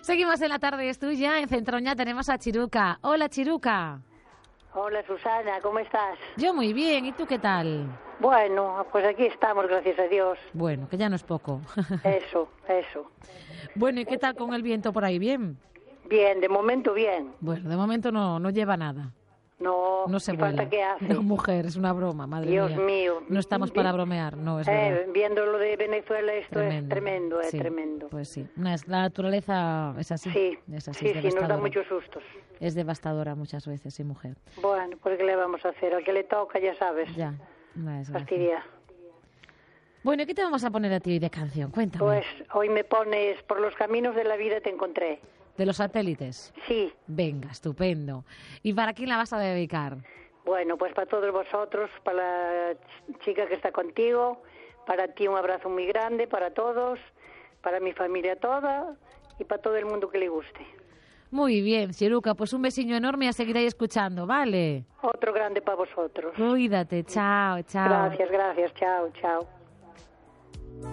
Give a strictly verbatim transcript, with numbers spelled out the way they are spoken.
Seguimos en La Tarde es Tuya. En Centroña tenemos a Chiruca. Hola, Chiruca. Hola, Susana, ¿cómo estás? Yo muy bien, ¿y tú qué tal? Bueno, pues aquí estamos, gracias a Dios. Bueno, que ya no es poco. Eso, eso. Bueno, ¿y qué tal con el viento por ahí? ¿Bien? Bien, de momento bien. Bueno, de momento no, no lleva nada. No, No se ¿y vuela. falta qué hace? No, mujer, es una broma, madre Dios mía. mío. No estamos para bromear, no, es verdad. Eh, viendo lo de Venezuela, esto Tremendo. es tremendo, es Sí, tremendo. Pues sí, Una- es- la naturaleza es así. Sí, es así, sí, es sí, nos da devastadora. muchos sustos. Es devastadora muchas veces, sí, mujer. Bueno, pues ¿qué le vamos a hacer? Al que le toca, ya sabes. Ya, una desgracia. Fastidia. Bueno, ¿y qué te vamos a poner a ti hoy de canción? Cuéntame. Pues hoy me pones Por los caminos de la vida te encontré. ¿De los satélites? Sí. Venga, estupendo. ¿Y para quién la vas a dedicar? Bueno, pues para todos vosotros, para la chica que está contigo, para ti un abrazo muy grande, para todos, para mi familia toda y para todo el mundo que le guste. Muy bien, Chiruca, pues un besiño enorme y a seguir ahí escuchando, ¿vale? Otro grande para vosotros. Cuídate, chao, chao. Gracias, gracias, chao, chao.